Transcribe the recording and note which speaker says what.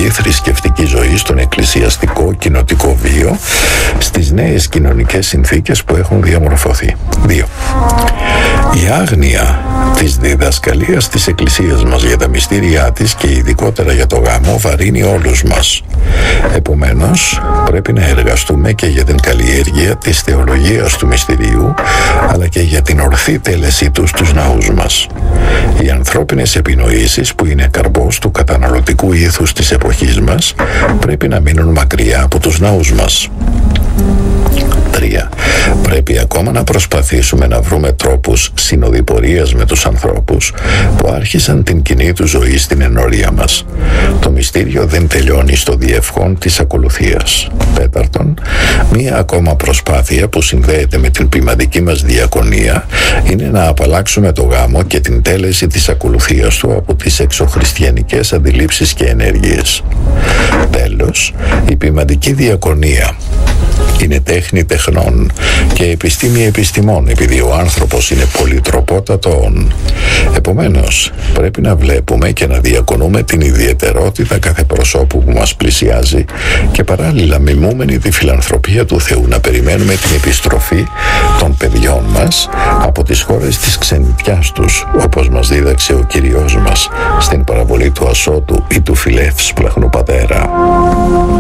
Speaker 1: κοινωνική θρησκευτική ζωή, στον εκκλησιαστικό κοινοτικό βίο, στις νέες κοινωνικές συνθήκες που έχουν διαμορφωθεί. 2. Η άγνοια της διδασκαλίας της Εκκλησίας μας για τα μυστήριά της και ειδικότερα για το γάμο βαρύνει όλους μας. Επομένως, πρέπει να εργαστούμε και για την καλλιέργεια της θεολογίας του μυστηρίου, αλλά και για την ορθή τέλεσή του στους ναούς μας. Οι ανθρώπινες επινοήσεις, που είναι καρπός του καταναλωτικού ήθους της εποχής μας, πρέπει να μείνουν μακριά από τους ναούς μας. 3. Πρέπει ακόμα να προσπαθήσουμε να βρούμε τρόπους συνοδοιπορίας με τους ανθρώπους που άρχισαν την κοινή του ζωή στην ενορία μας. Το μυστήριο δεν τελειώνει στο διευχόν της ακολουθίας. 4. Μία ακόμα προσπάθεια που συνδέεται με την ποιμαντική μας διακονία είναι να απαλλάξουμε το γάμο και την τέλεση της ακολουθίας του από τις εξωχριστιανικές αντιλήψεις και ενέργειες. Τέλος, η ποιμαντική διακονία είναι τέχνη τεχνών και επιστήμη επιστημών, επειδή ο άνθρωπος είναι πολυτροπότατον. Επομένως, πρέπει να βλέπουμε και να διακονούμε την ιδιαιτερότητα κάθε προσώπου που μας πλησιάζει και παράλληλα, μιμούμενοι τη φιλανθρωπία του Θεού, να περιμένουμε την επιστροφή των παιδιών μας από τις χώρες της ξενιτιάς τους, όπως μας δίδαξε ο Κυριός μας στην παραβολή του Ασώτου ή του φιλεύσπλαχνου πατέρα.